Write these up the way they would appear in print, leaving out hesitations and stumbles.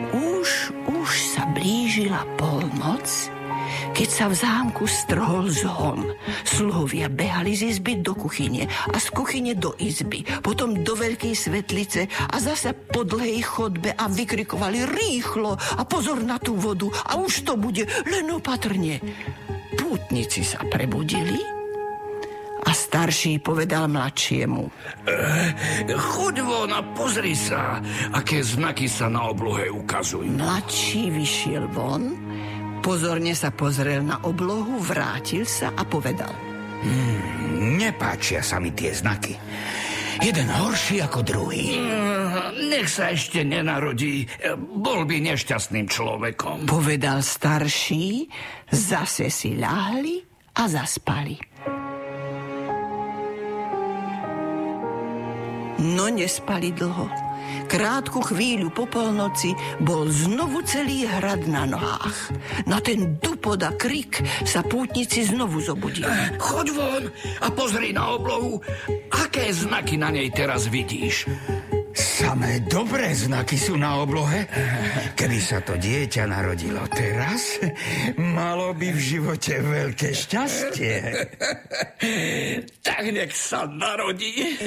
Už sa blížila polnoc, keď sa v zámku strhol zvon. Sluhovia behali z izby do kuchyne a z kuchyne do izby, potom do veľkej svetlice a zase po dlhej chodbe a vykrikovali rýchlo a pozor na tú vodu a už to bude, len opatrne. Pútnici sa prebudili a starší povedal mladšiemu: Choď von a pozri sa, aké znaky sa na oblohe ukazujú. Mladší vyšiel von, pozorne sa pozrel na oblohu, vrátil sa a povedal: Nepáčia sa mi tie znaky. Jeden horší ako druhý. Nech sa ešte nenarodí. Bol by nešťastným človekom. Povedal starší, zase si ľahli a zaspali. No nespali dlho. Krátku chvíľu po polnoci bol znovu celý hrad na nohách. Na ten dupod a krik sa pútnici znovu zobudili. Choď von a pozri na oblohu. Aké znaky na nej teraz vidíš? Samé dobré znaky sú na oblohe. Keby sa to dieťa narodilo teraz, malo by v živote veľké šťastie. Tak nech sa narodí.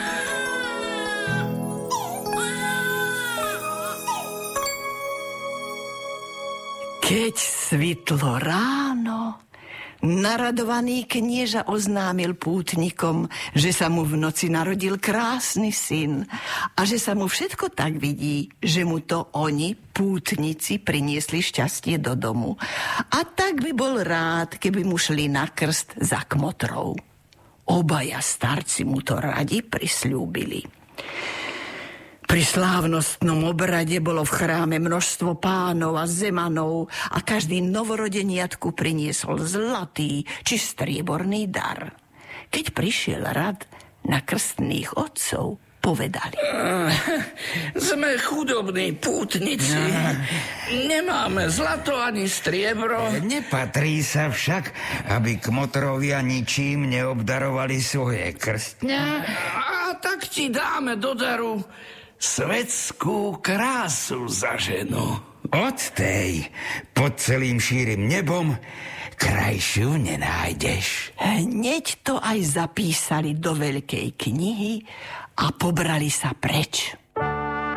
Keď svitlo ráno, naradovaný knieža oznámil pútnikom, že sa mu v noci narodil krásny syn a že sa mu všetko tak vidí, že mu to oni, pútnici, priniesli šťastie do domu. A tak by bol rád, keby mu šli na krst za kmotrou. Obaja starci mu to radi prisľúbili. Pri slávnostnom obrade bolo v chráme množstvo pánov a zemanov a každý novorodeniatku priniesol zlatý či strieborný dar. Keď prišiel rad na krstných otcov, povedali: Sme chudobní pútnici. Nemáme zlato ani striebro. Nepatrí sa však, aby kmotrovia ničím neobdarovali svoje krstňa. A tak ti dáme do daru svetskú krásu za ženu. Od tej pod celým šírim nebom krajšiu nenájdeš. Hneď to aj zapísali do veľkej knihy a pobrali sa preč.